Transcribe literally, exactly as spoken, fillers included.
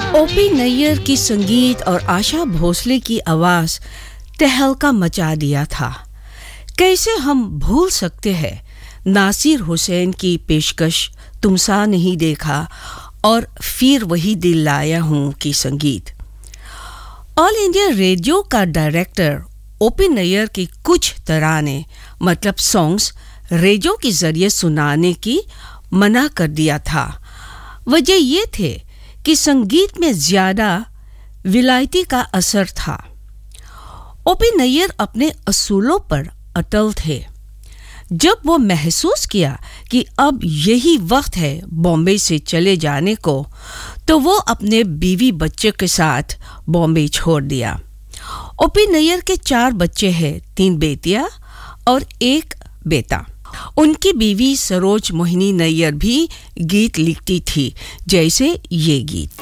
ओपी नैयर की संगीत और आशा भोसले की आवाज तहलका मचा दिया था। कैसे हम भूल सकते हैं नासिर हुसैन की पेशकश तुमसा नहीं देखा और फिर वही दिल लाया हूं की संगीत। ऑल इंडिया रेडियो का डायरेक्टर ओपी नैयर की कुछ तराने मतलब सॉन्ग्स रेडियो के जरिए सुनाने की मना कर दिया था। वजह ये थे कि संगीत में ज्यादा विलायती का असर था। ओपी नैयर अपने असूलों पर अटल थे। जब वो महसूस किया कि अब यही वक्त है बॉम्बे से चले जाने को, तो वो अपने बीवी बच्चे के साथ बॉम्बे छोड़ दिया। ओपी नैयर के चार बच्चे हैं, तीन बेटियां और एक बेटा। उनकी बीवी सरोज मोहिनी नैयर भी गीत लिखती थी, जैसे ये गीत।